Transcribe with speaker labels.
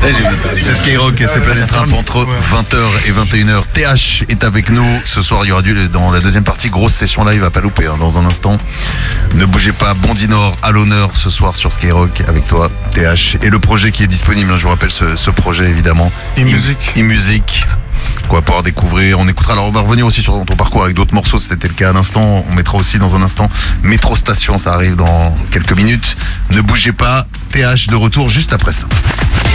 Speaker 1: C'est Skyrock et c'est Planète Rap entre 20h et 21h. TH est avec nous. Ce soir, il y aura dans la deuxième partie, grosse session live à pas louper dans un instant. Ne bougez pas, Bondy Nord à l'honneur ce soir sur Skyrock avec toi, TH. Et le projet qui est disponible, je vous rappelle ce projet évidemment. E-Music. Quoi pouvoir découvrir, on écoutera. Alors on va revenir aussi sur ton parcours avec d'autres morceaux, c'était le cas à l'instant. On mettra aussi dans un instant Métro Station, ça arrive dans quelques minutes. Ne bougez pas, TH de retour juste après ça.